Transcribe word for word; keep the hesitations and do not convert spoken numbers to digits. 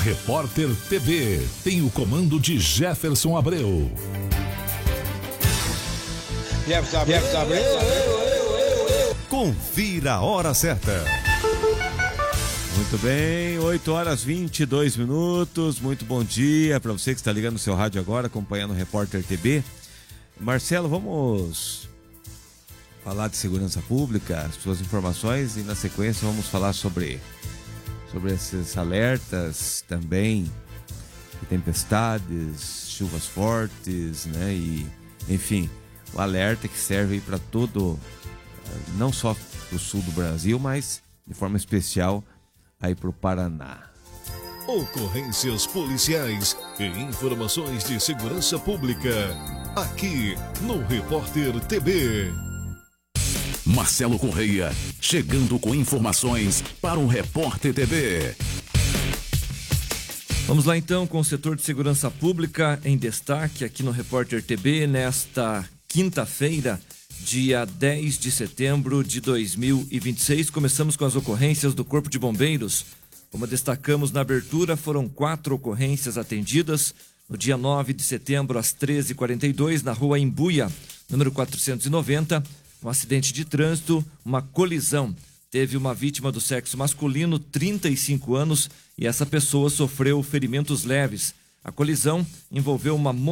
Repórter T V tem o comando de Jefferson Abreu. Jefferson Abreu. Jefferson Abreu. Confira a hora certa. Muito bem, oito horas e vinte e dois minutos. Muito bom dia para você que está ligando o seu rádio agora, acompanhando o Repórter T V. Marcelo, vamos falar de segurança pública, as suas informações, e na sequência vamos falar sobre, sobre esses alertas também de tempestades, chuvas fortes, né? E, enfim, o alerta que serve para todo, não só para o sul do Brasil, mas de forma especial aí para o Paraná. Ocorrências policiais e informações de segurança pública, aqui no Repórter T V. Marcelo Correia, chegando com informações para o Repórter T V. Vamos lá então com o setor de segurança pública em destaque aqui no Repórter T V nesta quinta-feira, dia dez de setembro de dois mil e vinte e seis. Começamos com as ocorrências do Corpo de Bombeiros. Como destacamos na abertura, foram quatro ocorrências atendidas no dia nove de setembro, às treze e quarenta e dois, na rua Embuia, número quatrocentos e noventa, um acidente de trânsito, uma colisão. Teve uma vítima do sexo masculino, trinta e cinco anos, e essa pessoa sofreu ferimentos leves. A colisão envolveu uma